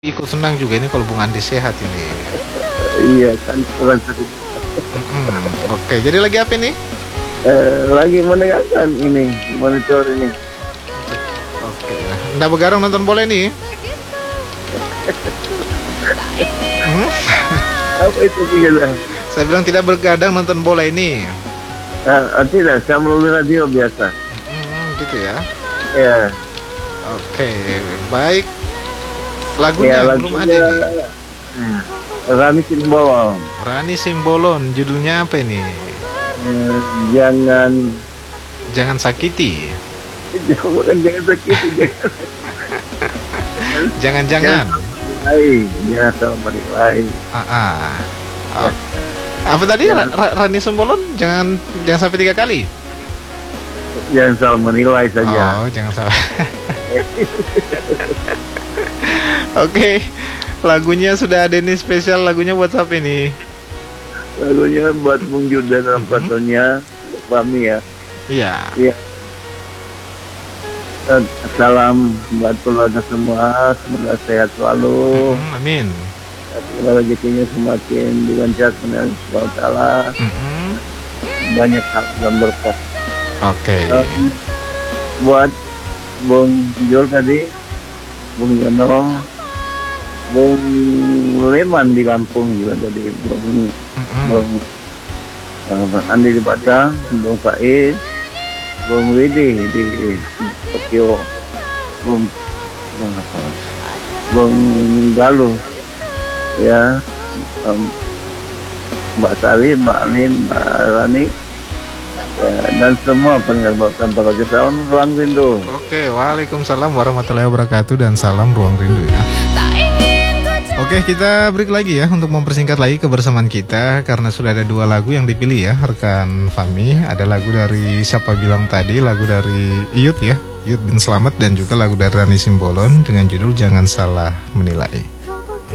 Ikut senang juga ini kalau Bung Andi sehat ini. Iya kan kurang sedikit. Oke, jadi lagi apa nih? Lagi mendengarkan ini monitor ini. Oke, nggak begarang nonton bola nih? Apa itu kita? Saya bilang tidak bergadang nonton bola ini. Tidak, saya melalui radio biasa. Gitu ya. Ya. Oke, baik. Lagunya belum ada nih. Rani Simbolon. Rani Simbolon, judulnya apa ini? Jangan sakiti. jangan sakiti. Jangan. Jangan salah menilai. Apa tadi Rani Simbolon? Jangan sampai 3 kali. Jangan salah menilai saja. Oh, jangan salah. Oke, lagunya sudah ada nih, spesial lagunya buat siapa ini? Lagunya buat Bung Judan dan fotonya Fahmi ya. Iya. Salam buat keluarga semua, semoga sehat selalu. Amin. Semoga rezekinya semakin dilancarkan oleh Allah Taala. Banyak hal dan berkah. Oke. Buat Bung Jul tadi, Bung Yono, Bung Leman di Lampung juga tadi, Bung Andi di Batam, Bung Faiz, Bung Widi di Tokyo, Bung Galuh, ya, Mbak Sari, Mbak Anin, Mbak Rani, ya, dan semua pendengar tanpa lagi salam Ruang Rindu. Oke, waalaikumsalam warahmatullahi wabarakatuh dan salam Ruang Rindu ya. Oke, kita break lagi ya untuk mempersingkat lagi kebersamaan kita karena sudah ada 2 lagu yang dipilih ya rekan Fahmi. Ada lagu dari siapa bilang tadi, lagu dari Iyut ya, Iyut bin Slamet, dan juga lagu dari Rani Simbolon dengan judul Jangan Salah Menilai.